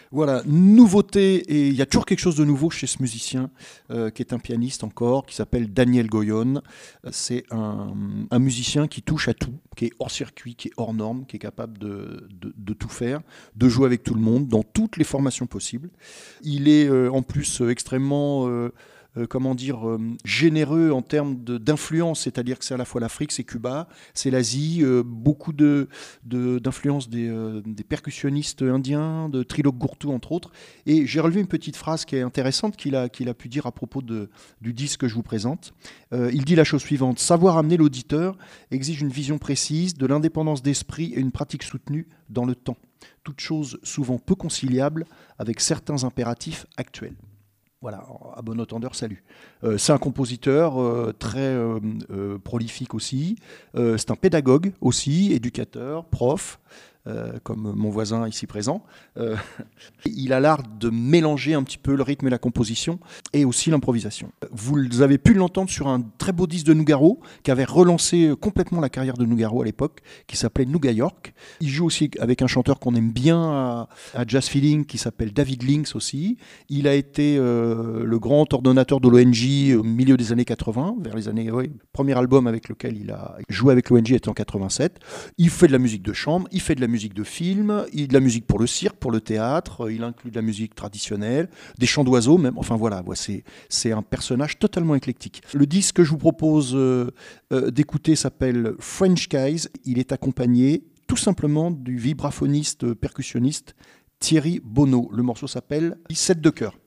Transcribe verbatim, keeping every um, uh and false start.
Voilà, nouveauté, et il y a toujours quelque chose de nouveau chez ce musicien, euh, qui est un pianiste encore, qui s'appelle Daniel Goyon. Euh, C'est un, un musicien qui touche à tout, qui est hors circuit, qui est hors norme, qui est capable de, de- de tout faire, de jouer avec tout le monde, dans toutes les formations possibles. Il est euh, en plus euh, extrêmement... euh, euh, comment dire, euh, généreux en termes de- d'influence, c'est-à-dire que c'est à la fois l'Afrique, c'est Cuba, c'est l'Asie, euh, beaucoup de, de- d'influence des, euh, des percussionnistes indiens, de Trilok Gurtu entre autres. Et j'ai relevé une petite phrase qui est intéressante qu'il a, qu'il a pu dire à propos de- du disque que je vous présente. Euh, il dit la chose suivante: savoir amener l'auditeur exige une vision précise, de l'indépendance d'esprit et une pratique soutenue dans le temps. Toute chose souvent peu conciliable avec certains impératifs actuels. Voilà, à bon entendeur, salut. Euh, c'est un compositeur euh, très euh, euh, prolifique aussi. Euh, c'est un pédagogue aussi, éducateur, prof, euh, comme mon voisin ici présent. Euh, il a l'art de mélanger un petit peu le rythme et la composition, et aussi l'improvisation. Vous avez pu l'entendre sur un très beau disque de Nougaro, qui avait relancé complètement la carrière de Nougaro à l'époque, qui s'appelait Nouga York. Il joue aussi avec un chanteur qu'on aime bien à, à Jazz Feeling, qui s'appelle David Links aussi. Il a été euh, le grand ordonnateur de l'O N J au milieu des années quatre-vingts, vers les années... Ouais, le premier album avec lequel il a joué avec l'O N J était en quatre-vingt-sept. Il fait de la musique de chambre, il fait de la musique de film, il, de la musique pour le cirque, pour le théâtre, il inclut de la musique traditionnelle, des chants d'oiseaux même, enfin voilà, c'est, c'est un personnage totalement éclectique. Le disque que je vous propose euh, euh, d'écouter s'appelle French Skies. Il est accompagné tout simplement du vibraphoniste percussionniste Thierry Bonneau. Le morceau s'appelle sept de cœur.